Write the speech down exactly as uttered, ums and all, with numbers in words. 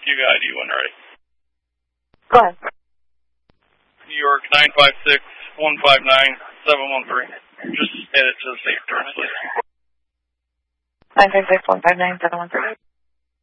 give you I D when ready. Go ahead. New York nine five six one five nine seven one three. Just add it to the safe turn, please. nine five six one five nine seven one three.